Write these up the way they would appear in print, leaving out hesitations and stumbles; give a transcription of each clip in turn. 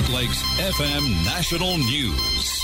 Great Lakes FM National News.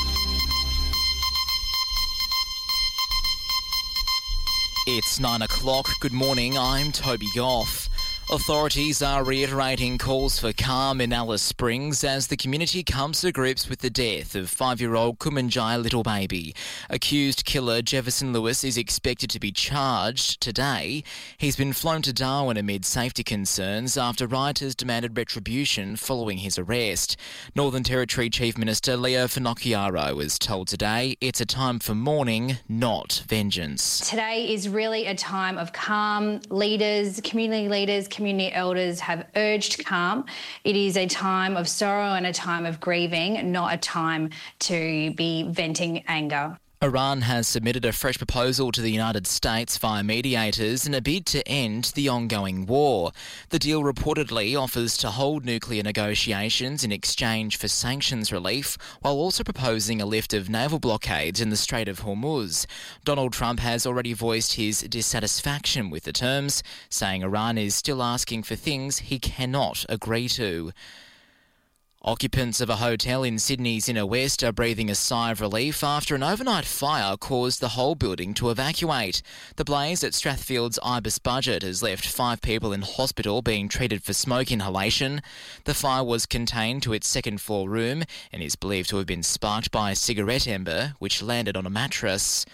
It's 9 o'clock. Good morning, I'm Toby Goff. Authorities are reiterating calls for calm in Alice Springs as the community comes to grips with the death of 5-year-old Kumanjai little baby. Accused killer Jefferson Lewis is expected to be charged today. He's been flown to Darwin amid safety concerns after rioters demanded retribution following his arrest. Northern Territory Chief Minister Leo Finocchiaro was told today it's a time for mourning, not vengeance. Today is really a time of calm. Community leaders, community elders have urged calm. It is a time of sorrow and a time of grieving, not a time to be venting anger. Iran has submitted a fresh proposal to the United States via mediators in a bid to end the ongoing war. The deal reportedly offers to hold nuclear negotiations in exchange for sanctions relief, while also proposing a lift of naval blockades in the Strait of Hormuz. Donald Trump has already voiced his dissatisfaction with the terms, saying Iran is still asking for things he cannot agree to. Occupants of a hotel in Sydney's inner west are breathing a sigh of relief after an overnight fire caused the whole building to evacuate. The blaze at Strathfield's Ibis Budget has left 5 people in hospital being treated for smoke inhalation. The fire was contained to its second-floor room and is believed to have been sparked by a cigarette ember which landed on a mattress.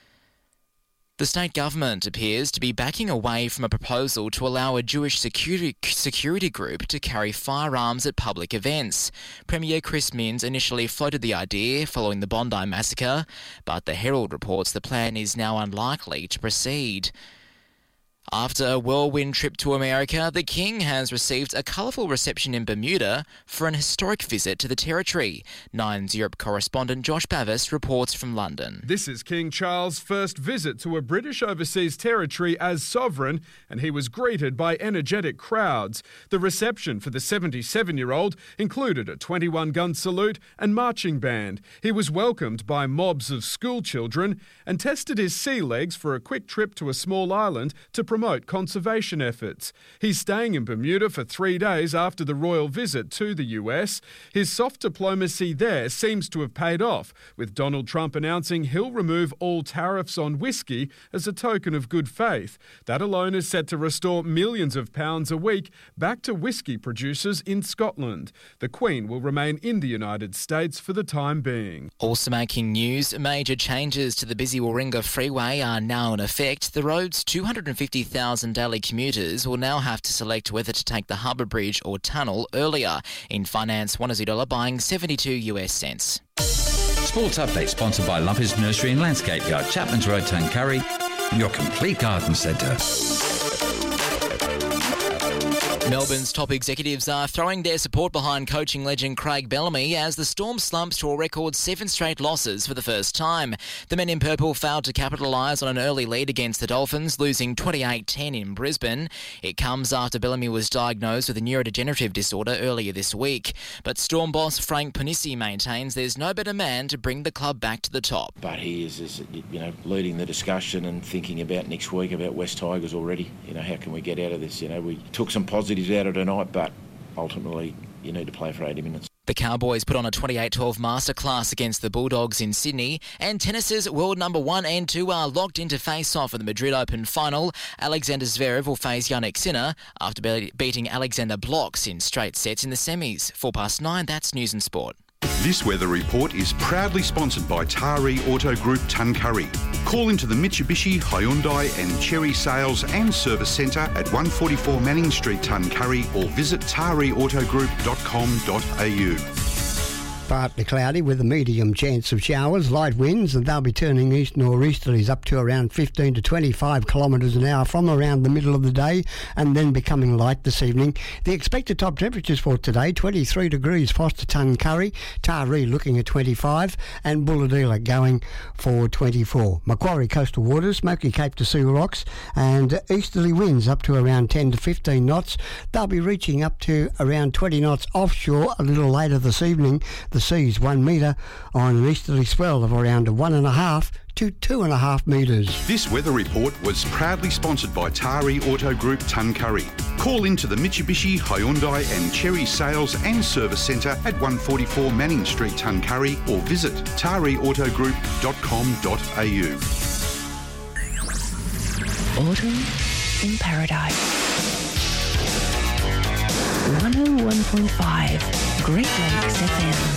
The state government appears to be backing away from a proposal to allow a Jewish security group to carry firearms at public events. Premier Chris Minns initially floated the idea following the Bondi massacre, but the Herald reports the plan is now unlikely to proceed. After a whirlwind trip to America, the King has received a colourful reception in Bermuda for an historic visit to the Territory. Nine's Europe correspondent Josh Bavis reports from London. This is King Charles' first visit to a British overseas territory as sovereign, and he was greeted by energetic crowds. The reception for the 77-year-old included a 21-gun salute and marching band. He was welcomed by mobs of school children and tested his sea legs for a quick trip to a small island to promote conservation efforts. He's staying in Bermuda for 3 days after the royal visit to the US. His soft diplomacy there seems to have paid off, with Donald Trump announcing he'll remove all tariffs on whiskey as a token of good faith. That alone is set to restore millions of pounds a week back to whiskey producers in Scotland. The Queen will remain in the United States for the time being. Also making news, major changes to the busy Warringah Freeway are now in effect. The road's 250,000 daily commuters will now have to select whether to take the Harbour Bridge or tunnel earlier. In finance, one Aussie buying 72 US cents. Sports update sponsored by Lumpers Nursery and Landscape Yard, Chapman's Road, Tuncurry, your complete garden centre. Melbourne's top executives are throwing their support behind coaching legend Craig Bellamy as the Storm slumps to a record 7 straight losses for the first time. The men in purple failed to capitalise on an early lead against the Dolphins, losing 28-10 in Brisbane. It comes after Bellamy was diagnosed with a neurodegenerative disorder earlier this week. But Storm boss Frank Ponisi maintains there's no better man to bring the club back to the top. But he is leading the discussion and thinking about next week about West Tigers already. How can we get out of this? We took some positives out of tonight, but ultimately you need to play for 80 minutes. The Cowboys put on a 28-12 masterclass against the Bulldogs in Sydney, and tennis's world number 1 and 2 are locked into face-off in the Madrid Open final. Alexander Zverev will face Jannik Sinner after beating Alexander Blocks in straight sets in the semis. 9:04, that's News and Sport. This weather report is proudly sponsored by Taree Auto Group Tuncurry. Call into the Mitsubishi, Hyundai and Chery Sales and Service Centre at 144 Manning Street, Tuncurry, or visit tareeautogroup.com.au. Partly cloudy with a medium chance of showers, light winds, and they'll be turning east nor'easterlies up to around 15 to 25 kilometres an hour from around the middle of the day and then becoming light this evening. The expected top temperatures for today, 23 degrees Foster Tuncurry, Taree looking at 25 and Bulahdelah going for 24. Macquarie coastal waters, Smoky Cape to Sea Rocks and easterly winds up to around 10 to 15 knots. They'll be reaching up to around 20 knots offshore a little later this evening. The the seas 1 metre on an easterly swell of around 1.5 to 2.5 metres. This weather report was proudly sponsored by Tari Auto Group Tuncurry. Call into the Mitsubishi, Hyundai and Cherry Sales and Service Centre at 144 Manning Street, Tuncurry, or visit tariautogroup.com.au. Autumn in Paradise. 101.5 Great Lakes FM.